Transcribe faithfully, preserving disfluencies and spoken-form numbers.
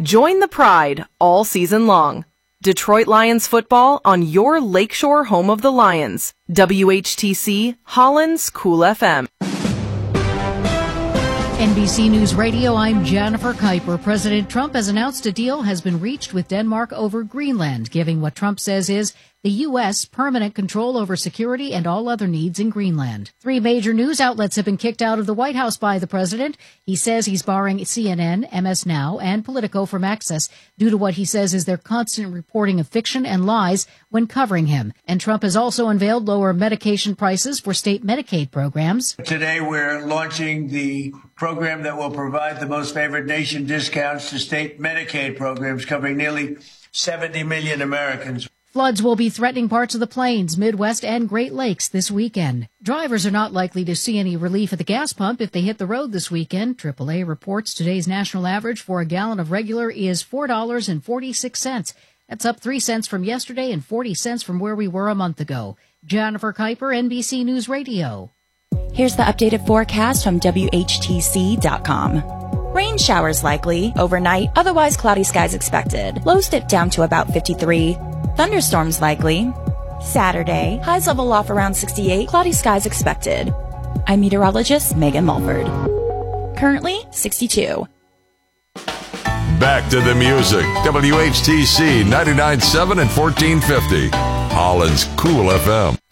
Join the pride all season long. Detroit Lions football on your lakeshore home of the Lions. W H T C, Holland's Cool F M. N B C News Radio, I'm Jennifer Kuiper. President Trump has announced a deal has been reached with Denmark over Greenland, giving what Trump says is the U S permanent control over security and all other needs in Greenland. Three major news outlets have been kicked out of the White House by the president. He says he's barring C N N, M S Now, and Politico from access due to what he says is their constant reporting of fiction and lies when covering him. And Trump has also unveiled lower medication prices for state Medicaid programs. Today we're launching the program that will provide the most favored nation discounts to state Medicaid programs covering nearly seventy million Americans. Floods will be threatening parts of the Plains, Midwest, and Great Lakes this weekend. Drivers are not likely to see any relief at the gas pump if they hit the road this weekend. triple A reports today's national average for a gallon of regular is four dollars and forty-six cents. That's up three cents from yesterday and forty cents from where we were a month ago. Jennifer Kuiper, N B C News Radio. Here's the updated forecast from W H T C dot com. Rain showers likely overnight, otherwise cloudy skies expected. Lows dip down to about fifty-three. Thunderstorms likely. Saturday, highs level off around sixty-eight, cloudy skies expected. I'm meteorologist Megan Mulford. Currently sixty-two. Back to the music. W H T C ninety-nine point seven and fourteen fifty. Holland's Cool F M.